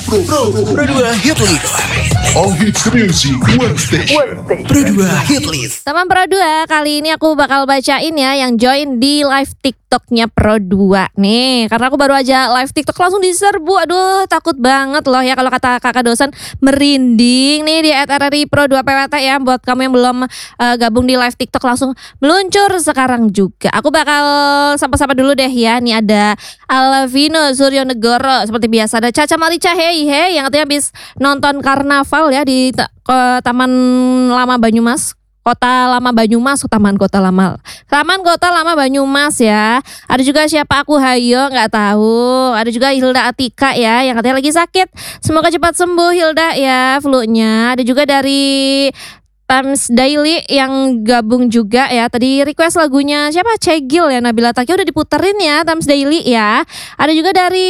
Pro 2 Hit List. All hits music, one station. Pro 2 Hit List. Teman Pro 2, kali ini aku bakal bacain ya yang join di live TikToknya Pro 2 nih. Karena aku baru aja live TikTok langsung diserbu. Aduh, takut banget loh ya kalau kata kakak dosen, merinding nih di @RRI Pro 2 PWT ya. Buat kamu yang belum gabung di live TikTok langsung meluncur sekarang juga. Aku bakal sapa-sapa dulu deh ya. Nih ada Alvino Suryonegoro, seperti biasa ada Caca Marica Hey yang katanya habis nonton karnaval ya di Taman Lama Banyumas. Taman Kota Lama Banyumas ya. Ada juga siapa aku Hayo nggak tahu. Ada juga Hilda Atika ya yang katanya lagi sakit. Semoga cepat sembuh Hilda ya flu-nya. Ada juga dari Times Daily yang gabung juga ya. Tadi request lagunya siapa? Cegil ya, Nabila Taki udah diputerin ya Times Daily ya. Ada juga dari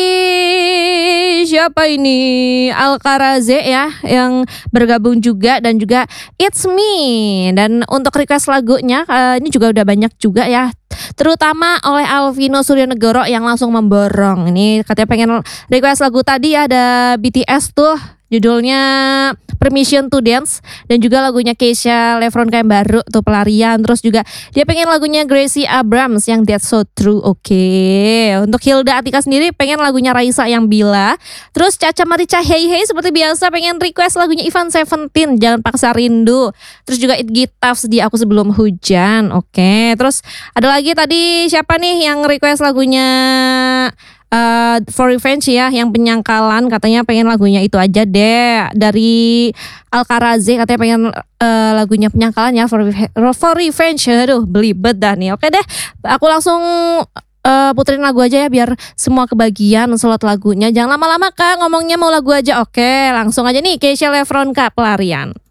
siapa ini? Alkaraze ya yang bergabung juga, dan juga It's Me. Dan untuk request lagunya ini juga udah banyak juga ya, terutama oleh Alvino Suryonegoro yang langsung memborong. Ini katanya pengen request lagu tadi ya, ada BTS tuh judulnya Permission to Dance, dan juga lagunya Keisha Lefron yang baru tuh Pelarian. Terus juga dia pengen lagunya Gracie Abrams yang That's So True. Oke. Untuk Hilda Atika sendiri pengen lagunya Raisa yang Bila. Terus Caca Marica Hey seperti biasa pengen request lagunya Ivan Seventeen Jangan Paksa Rindu. Terus juga It Gitafs di Aku Sebelum Hujan. Oke. Terus ada lagi tadi siapa nih yang request lagunya For Revenge ya, yang Penyangkalan, katanya pengen lagunya itu aja deh. Dari Alkaraze katanya pengen lagunya Penyangkalan ya, For Revenge. Aduh, belibet dah nih. Oke deh, aku langsung puterin lagu aja ya biar semua kebagian slot lagunya. Jangan lama-lama Kak ngomongnya, mau lagu aja. Oke, langsung aja nih Keisha Lefron Kak Pelarian.